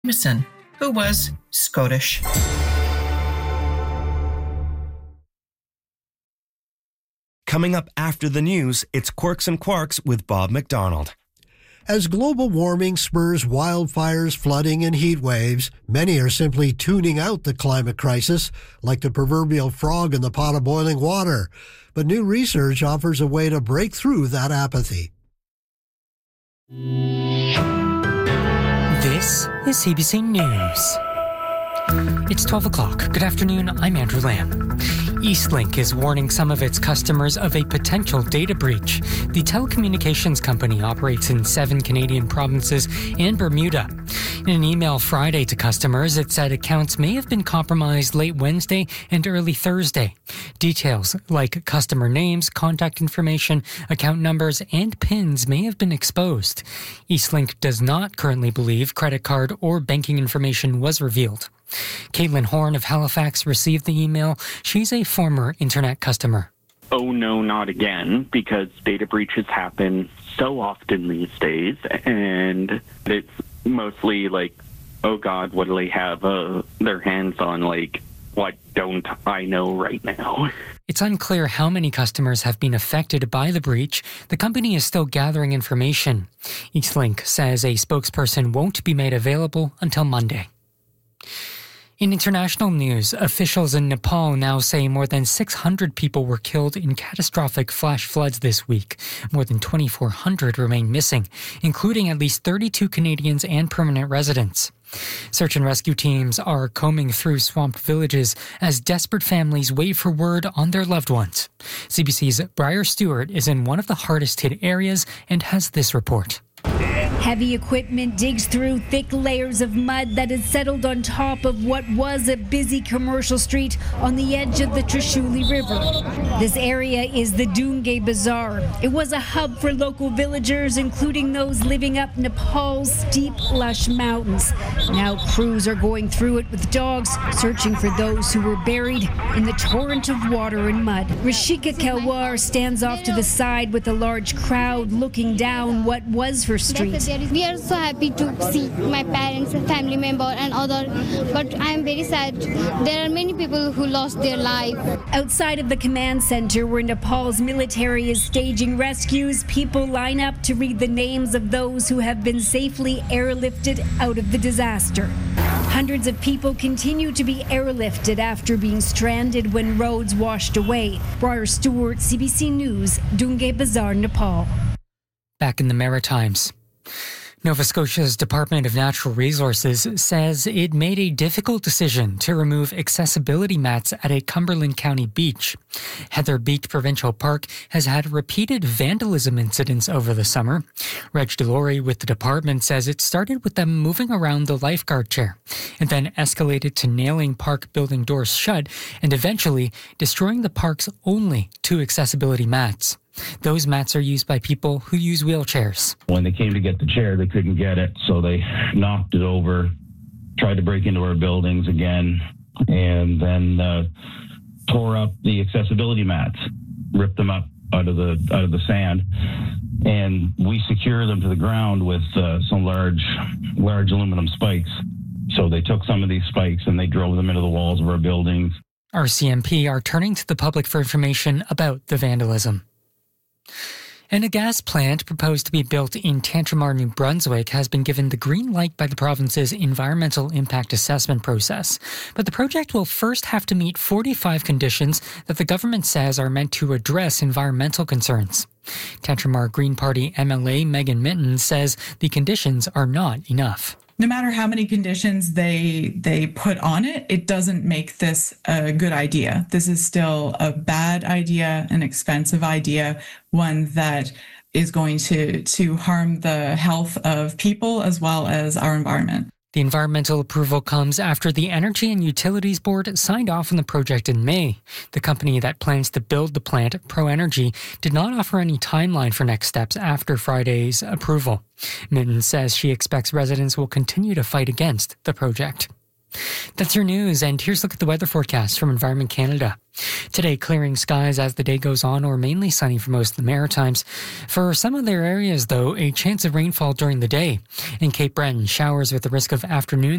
Jameson, who was Scottish. Coming up after the news, it's Quirks and Quarks with Bob McDonald. As global warming spurs wildfires, flooding, and heat waves, many are simply tuning out the climate crisis, like the proverbial frog in the pot of boiling water. But new research offers a way to break through that apathy. This is CBC News. It's 12 o'clock. Good afternoon, I'm Andrew Lamb. Eastlink is warning some of its customers of a potential data breach. The telecommunications company operates in 7 Canadian provinces and Bermuda. In an email Friday to customers, it said accounts may have been compromised late Wednesday and early Thursday. Details like customer names, contact information, account numbers, and PINs may have been exposed. Eastlink does not currently believe credit card or banking information was revealed. Caitlin Horn of Halifax received the email. She's a former internet customer. Oh no, not again, because data breaches happen so often these days, and it's mostly like, oh God, what do they have their hands on? Like, what don't I know right now? It's unclear how many customers have been affected by the breach. The company is still gathering information. Eastlink says a spokesperson won't be made available until Monday. In international news, officials in Nepal now say more than 600 people were killed in catastrophic flash floods this week. More than 2,400 remain missing, including at least 32 Canadians and permanent residents. Search and rescue teams are combing through swamped villages as desperate families wait for word on their loved ones. CBC's Briar Stewart is in one of the hardest hit areas and has this report. Heavy equipment digs through thick layers of mud that has settled on top of what was a busy commercial street on the edge of the Trishuli River. This area is the Dungay Bazaar. It was a hub for local villagers, including those living up Nepal's steep, lush mountains. Now crews are going through it with dogs, searching for those who were buried in the torrent of water and mud. Rashika Kelwar stands off to the side with a large crowd looking down what was her street. We are so happy to see my parents, family member and other, but I am very sad. There are many people who lost their life. Outside of the command center where Nepal's military is staging rescues, people line up to read the names of those who have been safely airlifted out of the disaster. Hundreds of people continue to be airlifted after being stranded when roads washed away. Briar Stewart, CBC News, Dungay Bazaar, Nepal. Back in the Maritimes. Nova Scotia's Department of Natural Resources says it made a difficult decision to remove accessibility mats at a Cumberland County beach. Heather Beach Provincial Park has had repeated vandalism incidents over the summer. Reg Delory with the department says it started with them moving around the lifeguard chair and then escalated to nailing park building doors shut and eventually destroying the park's only 2 accessibility mats. Those mats are used by people who use wheelchairs. When they came to get the chair, they couldn't get it, so they knocked it over, tried to break into our buildings again, and then tore up the accessibility mats, ripped them up out of the sand, and we secure them to the ground with some large aluminum spikes. So they took some of these spikes and they drove them into the walls of our buildings. RCMP are turning to the public for information about the vandalism. And a gas plant proposed to be built in Tantramar, New Brunswick has been given the green light by the province's environmental impact assessment process. But the project will first have to meet 45 conditions that the government says are meant to address environmental concerns. Tantramar Green Party MLA Megan Minton says the conditions are not enough. No matter how many conditions they put on it, it doesn't make this a good idea. This is still a bad idea, an expensive idea, one that is going to harm the health of people as well as our environment. The environmental approval comes after the Energy and Utilities Board signed off on the project in May. The company that plans to build the plant, ProEnergy, did not offer any timeline for next steps after Friday's approval. Minton says she expects residents will continue to fight against the project. That's your news, and here's a look at the weather forecast from Environment Canada. Today, clearing skies as the day goes on, or mainly sunny for most of the Maritimes. For some other areas, though, a chance of rainfall during the day. In Cape Breton, showers with the risk of afternoon